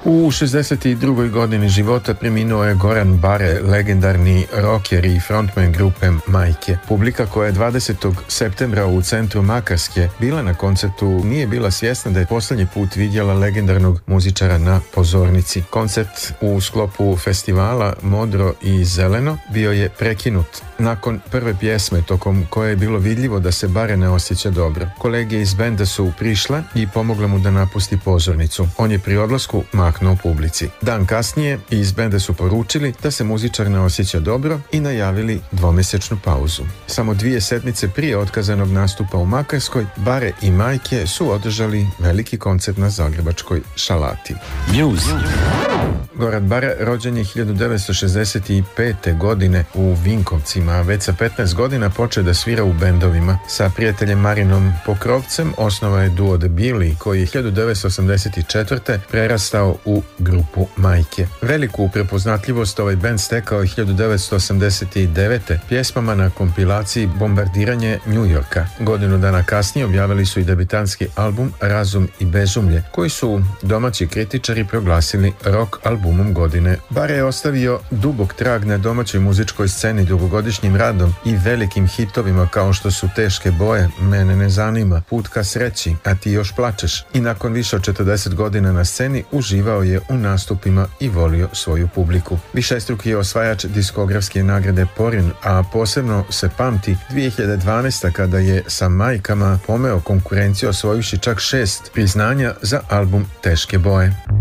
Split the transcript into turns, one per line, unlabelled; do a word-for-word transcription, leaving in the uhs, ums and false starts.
U šezdeset drugoj godini života preminuo je Goran Bare, legendarni rocker i frontman grupe Majke. Publika koja je dvadesetog septembra u centru Makarske bila na koncertu nije bila svjesna da je posljednji put vidjela legendarnog muzičara na pozornici. Koncert u sklopu festivala Modro i zeleno bio je prekinut nakon prve pjesme tokom koje je bilo vidljivo da se Bare ne osjeća dobro. Kolege iz benda su prišle i pomogle mu da napusti pozornicu. On je pri odlasku mahnuo publici. Dan kasnije iz benda su poručili da se muzičar ne osjeća dobro i najavili dvomjesečnu pauzu. Samo dvije sedmice prije otkazanog nastupa u Makarskoj, Bare i Majke su održali veliki koncert na zagrebačkoj Šalati.
News.
Goran Bare rođen je hiljadu devetsto šezdeset pete. godine u Vinkovcima, a već sa petnaest godina počeo da svira u bendovima. Sa prijateljem Marinom Pokrovcem osnovao je duo The Billy, koji je hiljadu devetsto osamdeset četvrte. prerastao u grupu Majke. Veliku prepoznatljivost ovaj bend stekao je hiljadu devetsto osamdeset devete. pjesmama na kompilaciji Bombardiranje New Yorka. Godinu dana kasnije objavili su i debitanski album Razum i bezumlje, koji su domaći kritičari proglasili rock albumom godine. Bare je ostavio dubok trag na domaćoj muzičkoj sceni dugogodišnjim radom i velikim hitovima kao što su Teške boje, Mene ne zanima, Put ka sreći, A ti još plačeš. I nakon više od četrdeset godina na sceni uživao je u nastupima i volio svoju publiku. Višestruki je osvajač diskografske nagrade Porin, a posebno se pamti dvije hiljade dvanaeste. kada je sa Majkama pomeo konkurenciju osvojivši čak šest priznanja za album Teške boje.